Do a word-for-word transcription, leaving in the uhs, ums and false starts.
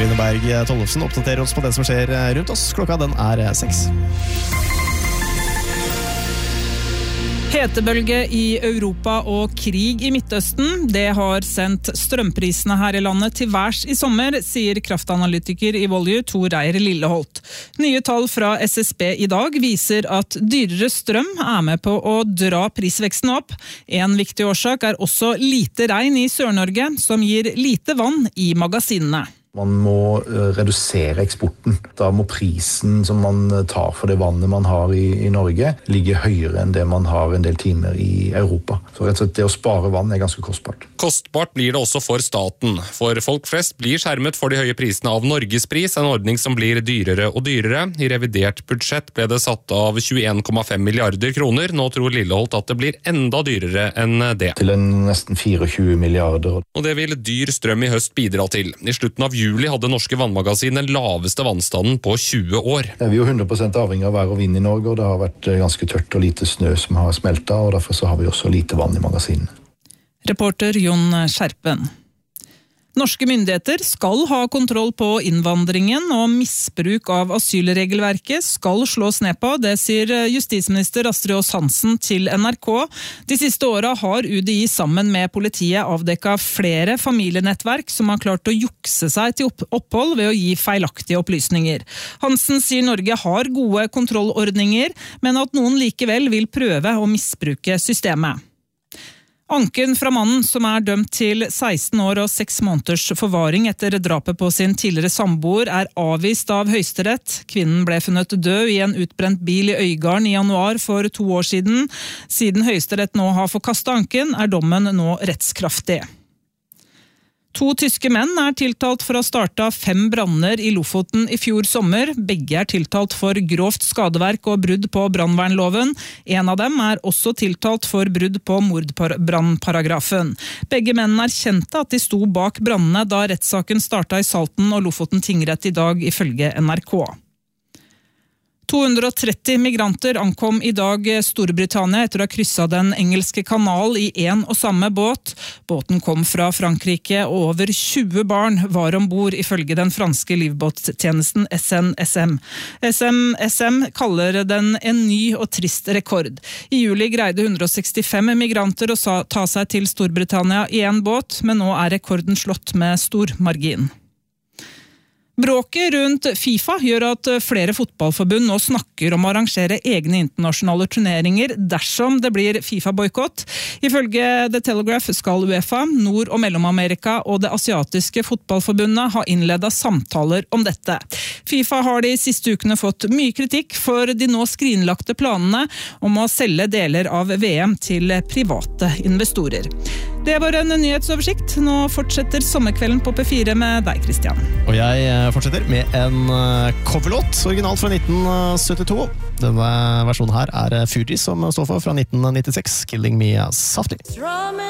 Katrine Berg Tollefsen oppdaterer oss på det som skjer rundt oss. Klokka den er seks. Hetebølge i Europa og krig i Midtøsten, det har sendt strømprisene her i landet til værs i sommer, sier kraftanalytiker i Volue Tor Reier Lilleholt. Nye tall fra S S B i dag viser at dyrere strøm er med på å dra prisveksten opp. En viktig årsak er også lite regn i Sør-Norge, som gir lite vann i magasinene. Man må redusere eksporten. Da må prisen som man tar for det vannet man har i, i Norge ligge høyere enn det man har en del timer i Europa. Så rett og slett det å spare vann er ganske kostbart. Kostbart blir det også for staten. For folk flest blir skjermet for de høye prisene av Norgespris, en ordning som blir dyrere og dyrere. I revidert budsjett ble det satt av tjueen komma fem milliarder kroner. Nå tror Lilleholt at det blir enda dyrere enn det. Til en nesten tjuefire milliarder. Og det vil dyr strøm i høst bidra til. I slutten av juli hadde norske vannmagasin den laveste vannstanden på tjue år. Vi er jo hundre prosent avhengig av vær og vind i Norge, og det har vært ganske tørt og lite snø som har smeltet, og derfor så har vi også lite vann i magasinene. Reporter Jon Skjerpen. Norske myndigheter skal ha kontroll på innvandringen, og misbruk av asylregelverket skal slås ned på. Det sier justisminister Astrid Aas Hansen til N R K. De siste årene har U D I sammen med politiet avdekket flere familienettverk som har klart å jukse seg til opphold ved å gi feilaktige opplysninger. Hansen sier Norge har gode kontrollordninger, men at noen likevel vil prøve å misbruke systemet. Anken fra mannen som er dømt til seksten år og seks måneders forvaring etter drapet på sin tidligere samboer er avvist av Høyesterett. Kvinnen ble funnet død i en utbrent bil i Øygarden i januar for to år siden. Siden Høyesterett nå har forkastet anken, er dommen nå rettskraftig. To tyske menn er tiltalt for å ha startet fem branner i Lofoten i fjor sommer. Begge er tiltalt for grovt skadeverk og brudd på brannvernloven. En av dem er også tiltalt for brudd på mordbrannparagrafen. Begge mennene erkjente at de sto bak brannene da rettssaken startet i Salten og Lofoten tingrett i dag, ifølge N R K. to hundre og tretti migranter ankom i dag Storbritannia etter å ha krysset den engelske kanal i en og samme båt. Båten kom fra Frankrike, og over tjue barn var ombord, ifølge den franske livbåttjenesten S N S M. S N S M kaller den en ny og trist rekord. I juli greide hundre og sekstifem migranter å ta seg til Storbritannia i en båt, men nå er rekorden slått med stor margin. Bråket rundt FIFA gjør at flere fotballforbund nå snakker om å arrangere egne internasjonale turneringer dersom det blir FIFA-boykott. Ifølge The Telegraph skal UEFA, Nord- og Mellom-Amerika og det asiatiske fotballforbundet ha innledet samtaler om dette. FIFA har de siste ukene fått mye kritikk for de nå skrinlagte planene om å selge deler av V M til private investorer. Det var en nyhetsoversikt. Nå fortsetter sommerkvelden på P fire med deg, Christian. Og jeg fortsetter med en coverlåt, originalt fra nitten syttito. Denne versjonen her er Fuji som står for fra nitten nittiseks, Killing Me Softly.